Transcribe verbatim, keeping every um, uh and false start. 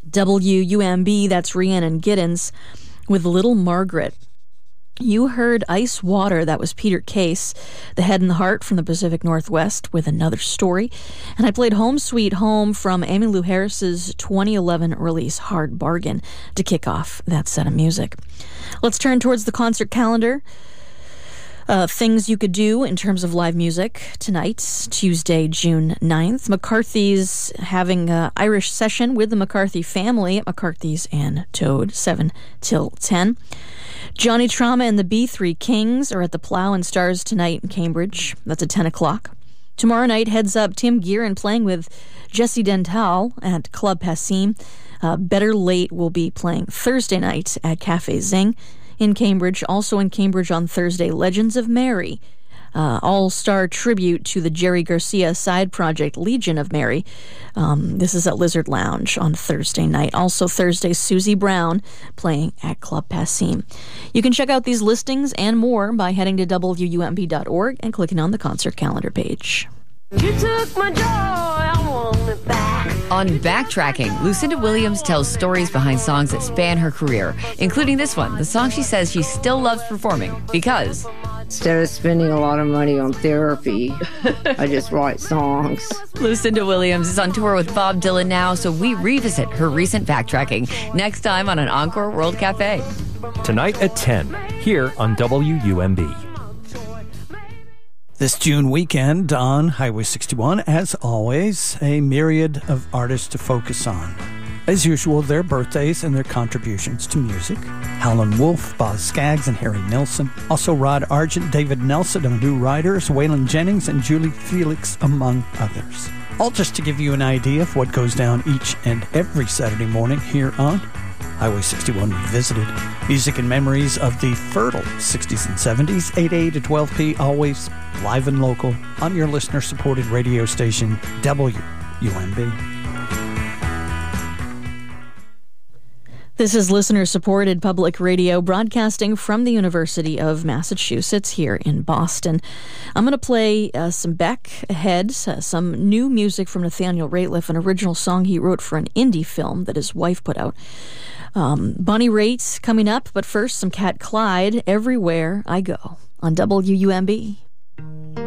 W U M B, that's Rhiannon Giddens with Little Margaret. You heard Ice Water, that was Peter Case, The Head and the Heart from the Pacific Northwest with Another Story. And I played Home Sweet Home from Emmylou Harris's twenty eleven release Hard Bargain to kick off that set of music. Let's turn towards the concert calendar. Uh, things you could do in terms of live music tonight, Tuesday, June ninth. McCarthy's having an Irish session with the McCarthy family at McCarthy's and Toad, seven till ten. Johnny Trauma and the B three Kings are at the Plough and Stars tonight in Cambridge. That's at ten o'clock. Tomorrow night, heads up, Tim Gearin playing with Jesse Dental at Club Passim. Uh, Better Late will be playing Thursday night at Cafe Zing in Cambridge. Also in Cambridge on Thursday, Legends of Mary, uh, all-star tribute to the Jerry Garcia side project Legion of Mary. Um, this is at Lizard Lounge on Thursday night. Also Thursday, Susie Brown playing at Club Passim. You can check out these listings and more by heading to W U M B dot org and clicking on the concert calendar page. You took my joy, I want it back. On Backtracking, Lucinda Williams tells stories behind songs that span her career, including this one, the song she says she still loves performing because... Instead of spending a lot of money on therapy, I just write songs. Lucinda Williams is on tour with Bob Dylan now, so we revisit her recent backtracking next time on an Encore World Cafe. Tonight at ten, here on W U M B. This June weekend on Highway sixty-one, as always, a myriad of artists to focus on. As usual, their birthdays and their contributions to music. Howlin' Wolf, Boz Scaggs, and Harry Nilsson. Also Rod Argent, David Nelson of New Riders, Waylon Jennings, and Julie Felix, among others. All just to give you an idea of what goes down each and every Saturday morning here on Highway sixty-one Revisited. Music and memories of the fertile sixties and seventies, eight a to twelve p, always live and local on your listener-supported radio station, W U M B. This is listener-supported public radio broadcasting from the University of Massachusetts here in Boston. I'm going to play uh, some Beck ahead, uh, some new music from Nathaniel Rateliff, an original song he wrote for an indie film that his wife put out. Um, Bonnie Raitt coming up, but first some Cat Clyde, Everywhere I Go on W U M B.